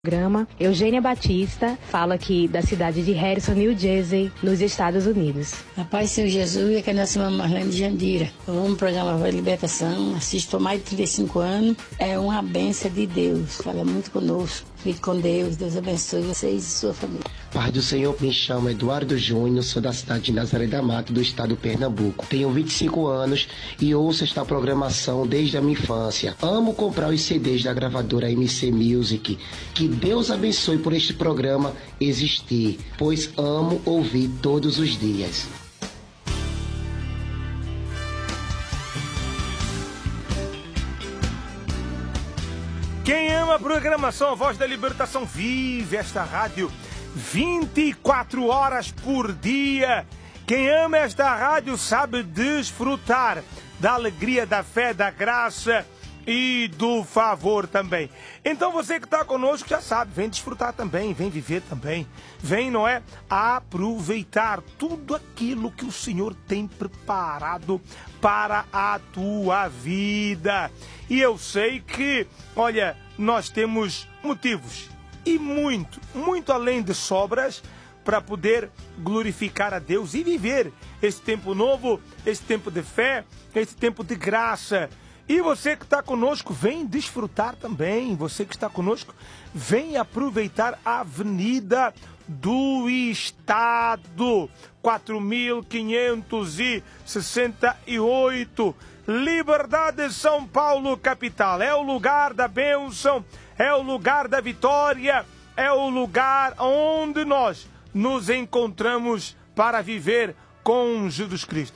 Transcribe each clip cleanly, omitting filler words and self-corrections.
Programa Eugênia Batista fala aqui da cidade de Harrison, New Jersey, nos Estados Unidos. A paz Senhor Jesus, aqui é a nossa irmã Marlene de Jandira. Eu amo o programa Voz de Libertação, assisto há mais de 35 anos. É uma bênção de Deus, fala muito conosco. Fique com Deus, Deus abençoe vocês e sua família. Paz do Senhor, me chamo Eduardo Júnior, sou da cidade de Nazaré da Mata, do estado do Pernambuco. Tenho 25 anos e ouço esta programação desde a minha infância. Amo comprar os CDs da gravadora MC Music. Que Deus abençoe por este programa existir, pois amo ouvir todos os dias. Quem ama a programação A Voz da Libertação vive esta rádio 24 horas por dia. Quem ama esta rádio sabe desfrutar da alegria, da fé, da graça e do favor também. Então você que está conosco já sabe, vem desfrutar também, vem viver também. Vem, não é? Aproveitar tudo aquilo que o Senhor tem preparado para a tua vida. E eu sei que, olha, nós temos motivos e muito além de sobras para poder glorificar a Deus e viver esse tempo novo, esse tempo de fé, esse tempo de graça. E você que está conosco, vem desfrutar também. Você que está conosco, vem aproveitar a Avenida do Estado, 4.568, Liberdade, São Paulo, capital. É o lugar da bênção, é o lugar da vitória, é o lugar onde nós nos encontramos para viver com Jesus Cristo.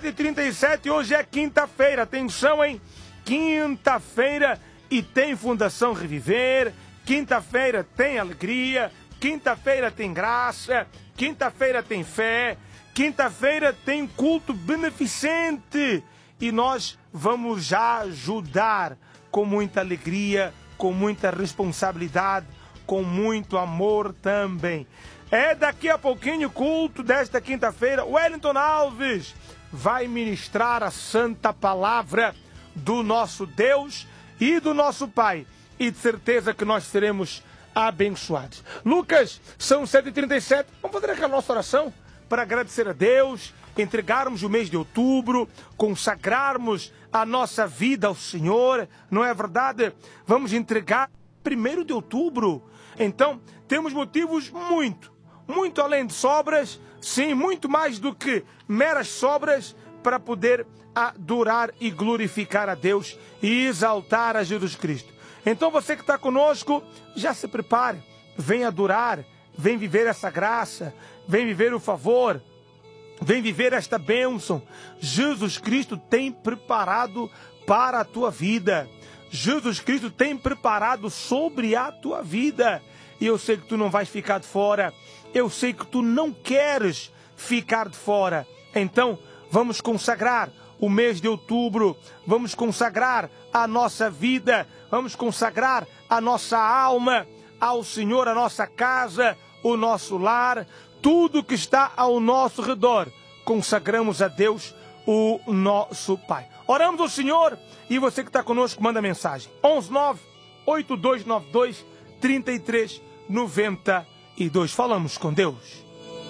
7h37, hoje é quinta-feira, atenção, hein? Quinta-feira e tem Fundação Reviver, quinta-feira tem alegria, quinta-feira tem graça, quinta-feira tem fé, quinta-feira tem culto beneficente e nós vamos já ajudar com muita alegria, com muita responsabilidade, com muito amor também. É daqui a pouquinho o culto desta quinta-feira. Wellington Alves vai ministrar a santa palavra do nosso Deus e do nosso Pai. E de certeza que nós seremos abençoados. Lucas, são 7h37. Vamos fazer aquela nossa oração para agradecer a Deus, entregarmos o mês de outubro, consagrarmos a nossa vida ao Senhor. Não é verdade? Vamos entregar 1º de outubro. Então, temos motivos muito além de sobras, sim, muito mais do que meras sobras para poder adorar e glorificar a Deus e exaltar a Jesus Cristo. Então você que está conosco, já se prepare, vem adorar, vem viver essa graça, vem viver o favor, vem viver esta bênção. Jesus Cristo tem preparado para a tua vida. Jesus Cristo tem preparado sobre a tua vida. E eu sei que tu não vais ficar de fora. Eu sei que tu não queres ficar de fora. Então, vamos consagrar o mês de outubro. Vamos consagrar a nossa vida. Vamos consagrar a nossa alma ao Senhor, a nossa casa, o nosso lar. Tudo que está ao nosso redor, consagramos a Deus, o nosso Pai. Oramos ao Senhor e você que está conosco, manda mensagem. 119-8292-3392. Falamos com Deus.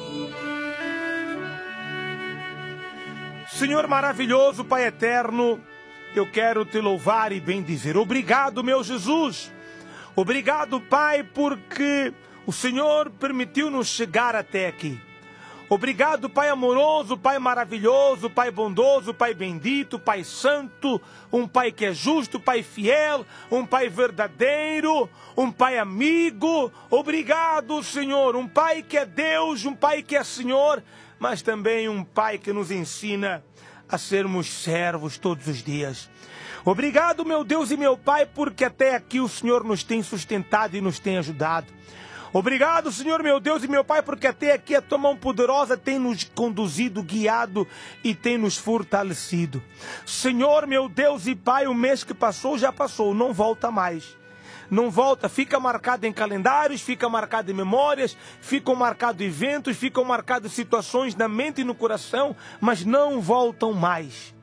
Senhor maravilhoso, Pai eterno, eu quero te louvar e bendizer. Obrigado, meu Jesus. Obrigado, Pai, porque o Senhor permitiu-nos chegar até aqui. Obrigado, Pai amoroso, Pai maravilhoso, Pai bondoso, Pai bendito, Pai santo, um Pai que é justo, Pai fiel, um Pai verdadeiro, um Pai amigo. Obrigado, Senhor, um Pai que é Deus, um Pai que é Senhor, mas também um Pai que nos ensina a sermos servos todos os dias. Obrigado, meu Deus e meu Pai, porque até aqui o Senhor nos tem sustentado e nos tem ajudado. Obrigado, Senhor, meu Deus e meu Pai, porque até aqui a tua mão poderosa tem nos conduzido, guiado e tem nos fortalecido. Senhor, meu Deus e Pai, o mês que passou já passou, não volta mais. Não volta, fica marcado em calendários, fica marcado em memórias, ficam marcados eventos, ficam marcadas situações na mente e no coração, mas não voltam mais.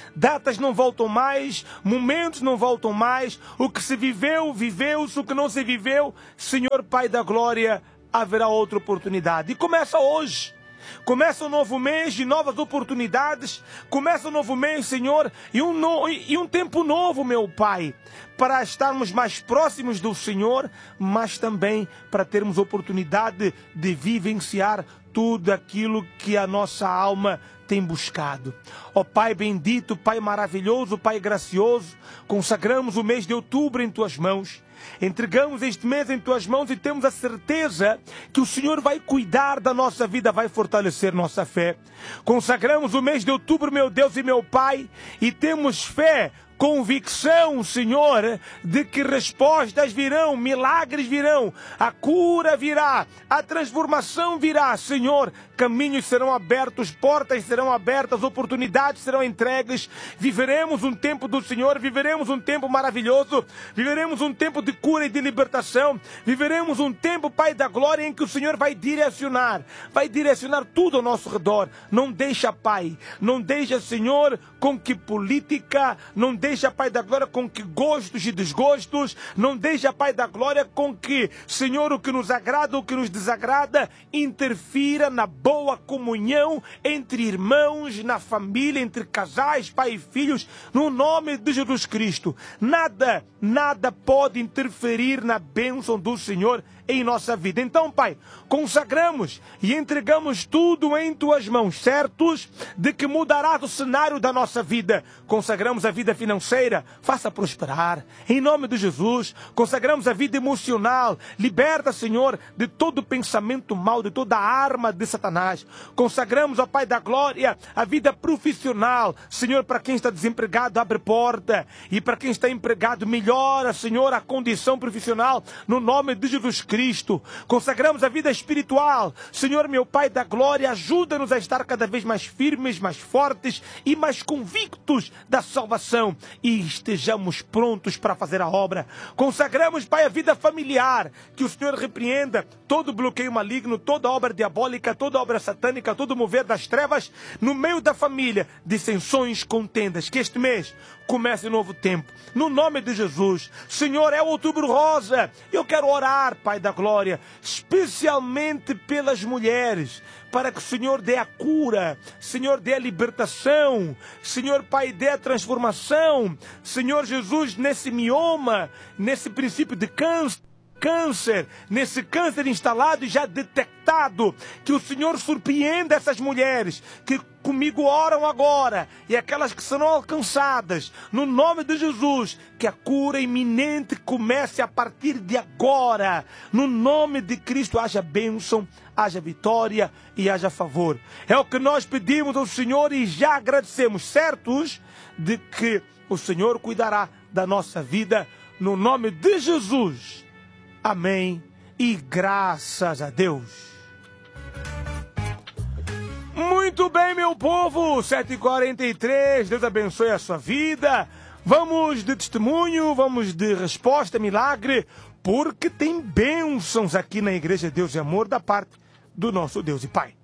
datas não voltam mais, momentos não voltam mais, o que se viveu, viveu-se, o que não se viveu, Senhor Pai da Glória, haverá outra oportunidade. E começa hoje. Começa um novo mês de novas oportunidades. Começa um novo mês, Senhor, e um tempo novo, meu Pai, para estarmos mais próximos do Senhor, mas também para termos oportunidade de vivenciar tudo aquilo que a nossa alma tem buscado. Ó Pai bendito, Pai maravilhoso, Pai gracioso, consagramos o mês de outubro em Tuas mãos. Entregamos este mês em Tuas mãos e temos a certeza que o Senhor vai cuidar da nossa vida, vai fortalecer nossa fé. Consagramos o mês de outubro, meu Deus e meu Pai, e temos fé, convicção, Senhor, de que respostas virão, milagres virão, a cura virá, a transformação virá, Senhor. Caminhos serão abertos, portas serão abertas, oportunidades serão entregues. Viveremos um tempo do Senhor, viveremos um tempo maravilhoso, viveremos um tempo de cura e de libertação, viveremos um tempo, Pai da Glória, em que o Senhor vai direcionar tudo ao nosso redor. Não deixa, Pai, não deixa, Senhor, com que política, não deixa, Pai da Glória, com que gostos e desgostos, não deixa, Pai da Glória, com que, Senhor, o que nos agrada, o que nos desagrada, interfira na boa comunhão entre irmãos, na família, entre casais, pai e filhos, no nome de Jesus Cristo. Nada pode interferir na bênção do Senhor em nossa vida. Então, Pai, consagramos e entregamos tudo em Tuas mãos, certos de que mudarás o cenário da nossa vida. Consagramos a vida financeira, faça prosperar, em nome de Jesus. Consagramos a vida emocional, liberta, Senhor, de todo pensamento mau, de toda arma de Satanás. Consagramos, ó Pai da Glória, a vida profissional, Senhor, para quem está desempregado, abre porta, e para quem está empregado, melhora, Senhor, a condição profissional, no nome de Jesus Cristo. Consagramos a vida espiritual, Senhor, meu Pai da Glória, ajuda-nos a estar cada vez mais firmes, mais fortes e mais convictos da salvação, e estejamos prontos para fazer a obra. Consagramos, Pai, a vida familiar, que o Senhor repreenda todo bloqueio maligno, toda obra diabólica, toda obra satânica, todo mover das trevas no meio da família, dissensões, contendas. Que este mês comece um novo tempo, no nome de Jesus. Senhor, é o Outubro Rosa. Eu quero orar, Pai da Glória, especialmente pelas mulheres, para que o Senhor dê a cura, Senhor, dê a libertação, Senhor, Pai, dê a transformação, Senhor Jesus, nesse mioma, nesse princípio de câncer, nesse câncer instalado e já detectado, que o Senhor surpreenda essas mulheres que comigo oram agora, e aquelas que serão alcançadas, no nome de Jesus, que a cura iminente comece a partir de agora, no nome de Cristo. Haja bênção, haja vitória e haja favor. É o que nós pedimos ao Senhor e já agradecemos, certos de que o Senhor cuidará da nossa vida, no nome de Jesus. Amém e graças a Deus. Muito bem, meu povo, 7h43, Deus abençoe a sua vida. Vamos de testemunho, vamos de resposta, milagre, porque tem bênçãos aqui na Igreja Deus e Amor da parte do nosso Deus e Pai.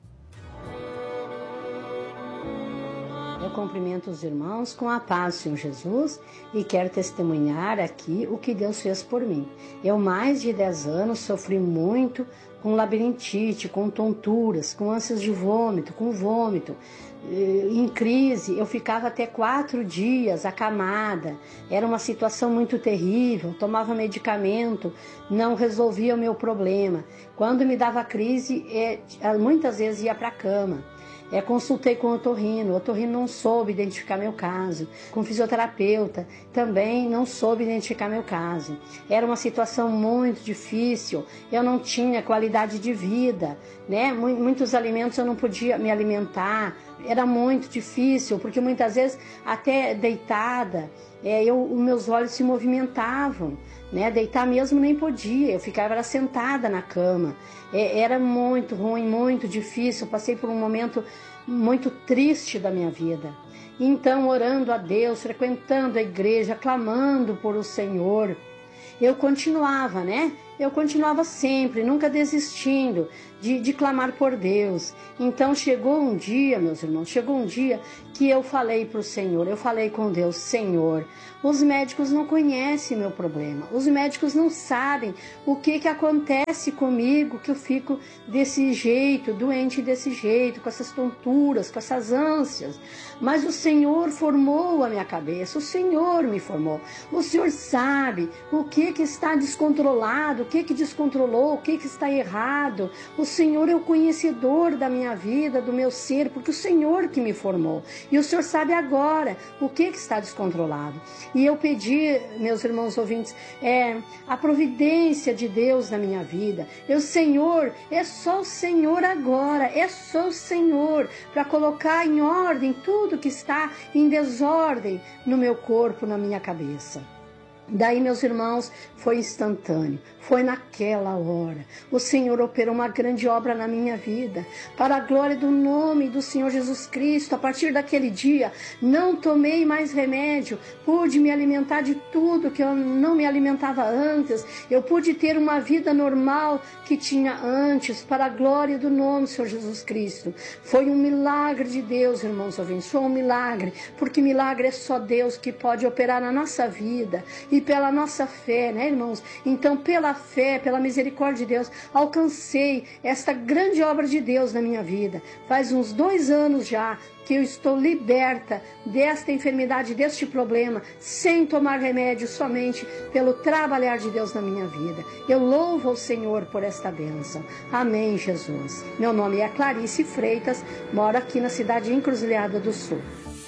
Eu cumprimento os irmãos com a paz do Senhor Jesus e quero testemunhar aqui o que Deus fez por mim. Eu, mais de 10 anos, sofri muito com labirintite, com tonturas, com ânsias de vômito, com vômito. Em crise, eu ficava até 4 dias acamada. Era uma situação muito terrível, tomava medicamento, não resolvia o meu problema. Quando me dava crise, muitas vezes ia para a cama. Consultei com o otorrino não soube identificar meu caso. Com o fisioterapeuta, também não soube identificar meu caso. Era uma situação muito difícil, eu não tinha qualidade de vida, né? Muitos alimentos eu não podia me alimentar, era muito difícil, porque muitas vezes, até deitada, os meus olhos se movimentavam, né? Deitar mesmo nem podia, eu ficava sentada na cama. Era muito ruim, muito difícil, passei por um momento muito triste da minha vida. Então, orando a Deus, frequentando a igreja, clamando por o Senhor, eu continuava, né? eu continuava sempre, nunca desistindo de clamar por Deus. Então chegou um dia, meus irmãos, que eu falei para o Senhor, eu falei com Deus: Senhor, os médicos não conhecem meu problema, os médicos não sabem o que acontece comigo, que eu fico desse jeito, doente desse jeito, com essas tonturas, com essas ânsias. Mas o Senhor formou a minha cabeça, o Senhor me formou. O Senhor sabe o que está descontrolado, o que descontrolou, o que está errado. O Senhor é o conhecedor da minha vida, do meu ser, porque o Senhor que me formou. E o Senhor sabe agora o que está descontrolado. E eu pedi, meus irmãos ouvintes, a providência de Deus na minha vida. Senhor, é só o Senhor agora, é só o Senhor para colocar em ordem tudo que está em desordem no meu corpo, na minha cabeça. Daí, meus irmãos, foi instantâneo, foi naquela hora. O Senhor operou uma grande obra na minha vida, para a glória do nome do Senhor Jesus Cristo. A partir daquele dia, não tomei mais remédio, pude me alimentar de tudo que eu não me alimentava antes. Eu pude ter uma vida normal que tinha antes, para a glória do nome do Senhor Jesus Cristo. Foi um milagre de Deus, irmãos ouvintes, foi um milagre, porque milagre é só Deus que pode operar na nossa vida. E pela nossa fé, né, irmãos? Então, pela fé, pela misericórdia de Deus, alcancei esta grande obra de Deus na minha vida. Faz uns 2 anos já que eu estou liberta desta enfermidade, deste problema, sem tomar remédio, somente pelo trabalhar de Deus na minha vida. Eu louvo ao Senhor por esta bênção. Amém, Jesus. Meu nome é Clarice Freitas, moro aqui na cidade de Encruzilhada do Sul.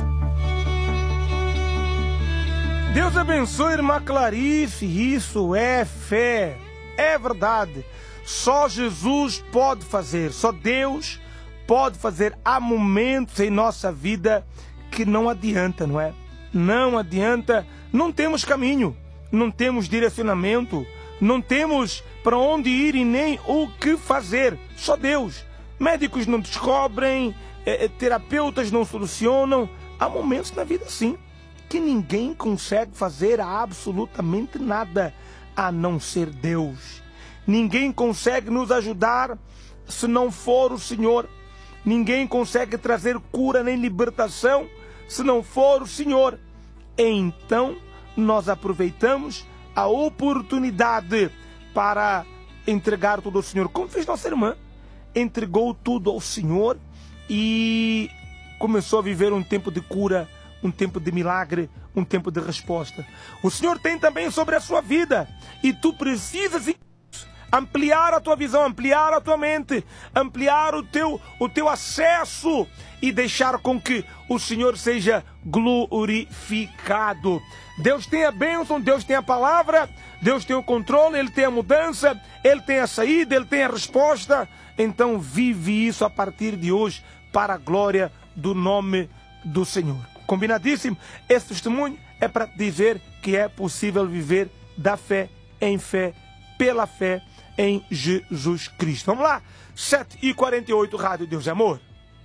Deus abençoe, irmã Clarice. Isso é fé, é verdade. Só Jesus pode fazer, só Deus pode fazer. Há momentos em nossa vida que não adianta, não é? Não adianta, não temos caminho, não temos direcionamento, não temos para onde ir e nem o que fazer. Só Deus. Médicos não descobrem, terapeutas não solucionam. Há momentos na vida assim que ninguém consegue fazer absolutamente nada a não ser Deus. Ninguém consegue nos ajudar se não for o Senhor. Ninguém consegue trazer cura nem libertação se não for o Senhor. Então, nós aproveitamos a oportunidade para entregar tudo ao Senhor. Como fez nossa irmã, entregou tudo ao Senhor e começou a viver um tempo de cura, um tempo de milagre, um tempo de resposta. O Senhor tem também sobre a sua vida, e tu precisas ampliar a tua visão, ampliar a tua mente, ampliar o teu acesso e deixar com que o Senhor seja glorificado. Deus tem a bênção, Deus tem a palavra, Deus tem o controle, Ele tem a mudança, Ele tem a saída, Ele tem a resposta. Então vive isso a partir de hoje para a glória do nome do Senhor. Combinadíssimo? Esse testemunho é para dizer que é possível viver da fé, em fé, pela fé em Jesus Cristo. Vamos lá? 7h48, Rádio Deus é Amor.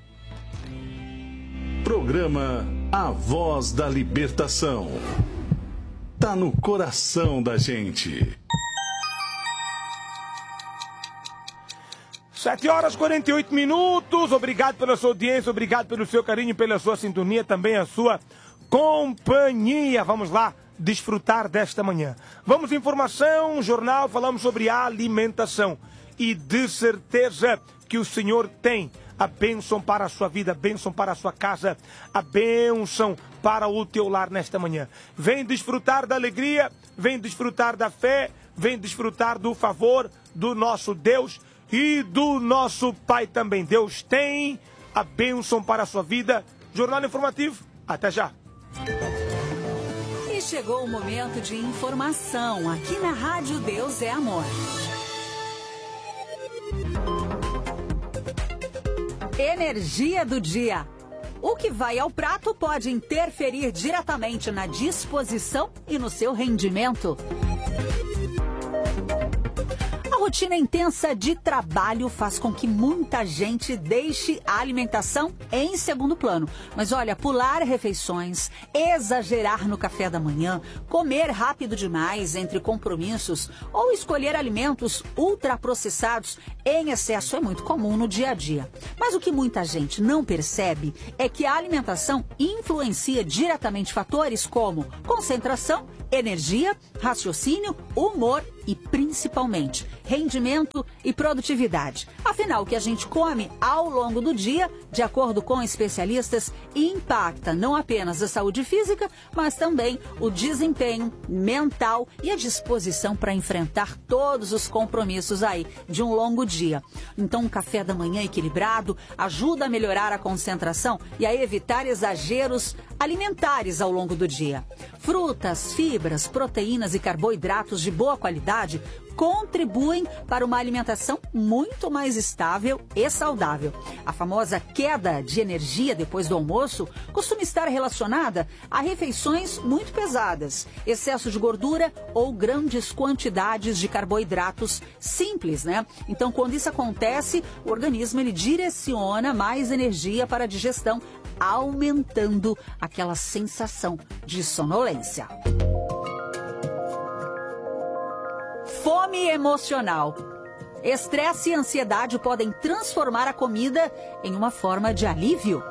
Programa A Voz da Libertação. Tá no coração da gente. 7h48. Obrigado pela sua audiência, obrigado pelo seu carinho, pela sua sintonia, também a sua companhia. Vamos lá desfrutar desta manhã. Vamos informação, jornal, falamos sobre alimentação. E de certeza que o Senhor tem a bênção para a sua vida, a bênção para a sua casa, a bênção para o teu lar nesta manhã. Vem desfrutar da alegria, vem desfrutar da fé, vem desfrutar do favor do nosso Deus e do nosso Pai também. Deus tem a bênção para a sua vida. Jornal informativo, até já. E chegou o momento de informação aqui na Rádio Deus é Amor. Energia do dia. O que vai ao prato pode interferir diretamente na disposição e no seu rendimento. A rotina intensa de trabalho faz com que muita gente deixe a alimentação em segundo plano. Mas olha, pular refeições, exagerar no café da manhã, comer rápido demais entre compromissos ou escolher alimentos ultraprocessados em excesso é muito comum no dia a dia. Mas o que muita gente não percebe é que a alimentação influencia diretamente fatores como concentração, energia, raciocínio, humor e, principalmente, rendimento e produtividade. Afinal, o que a gente come ao longo do dia, de acordo com especialistas, impacta não apenas a saúde física, mas também o desempenho mental e a disposição para enfrentar todos os compromissos aí de um longo dia. Então, um café da manhã equilibrado ajuda a melhorar a concentração e a evitar exageros alimentares ao longo do dia. Frutas, fibras, proteínas e carboidratos de boa qualidade contribuem para uma alimentação muito mais estável e saudável. A famosa queda de energia depois do almoço costuma estar relacionada a refeições muito pesadas, excesso de gordura ou grandes quantidades de carboidratos simples, né? Então, quando isso acontece, o organismo ele direciona mais energia para a digestão, aumentando aquela sensação de sonolência. Fome emocional. Estresse e ansiedade podem transformar a comida em uma forma de alívio.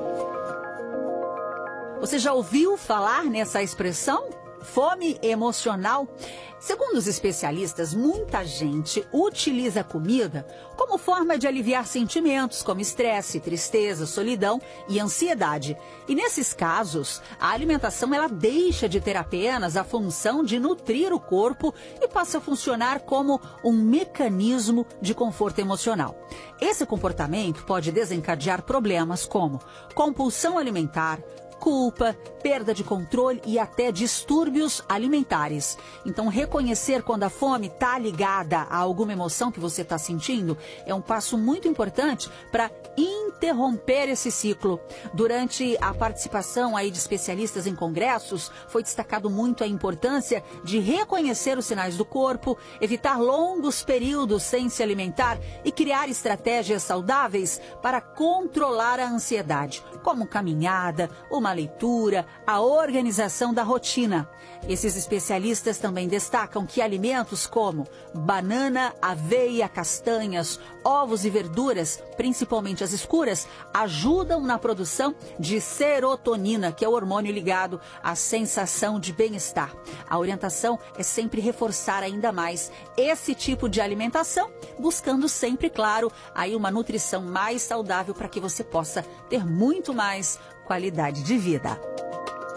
Você já ouviu falar nessa expressão? Fome emocional? Segundo os especialistas, muita gente utiliza a comida como forma de aliviar sentimentos como estresse, tristeza, solidão e ansiedade. E nesses casos, a alimentação ela deixa de ter apenas a função de nutrir o corpo e passa a funcionar como um mecanismo de conforto emocional. Esse comportamento pode desencadear problemas como compulsão alimentar, culpa, perda de controle e até distúrbios alimentares. Então, reconhecer quando a fome está ligada a alguma emoção que você está sentindo é um passo muito importante para interromper esse ciclo. Durante a participação aí de especialistas em congressos, foi destacado muito a importância de reconhecer os sinais do corpo, evitar longos períodos sem se alimentar e criar estratégias saudáveis para controlar a ansiedade, como caminhada, uma leitura, a organização da rotina. Esses especialistas também destacam que alimentos como banana, aveia, castanhas, ovos e verduras, principalmente as escuras, ajudam na produção de serotonina, que é o hormônio ligado à sensação de bem-estar. A orientação é sempre reforçar ainda mais esse tipo de alimentação, buscando sempre, claro, aí uma nutrição mais saudável para que você possa ter muito mais qualidade de vida.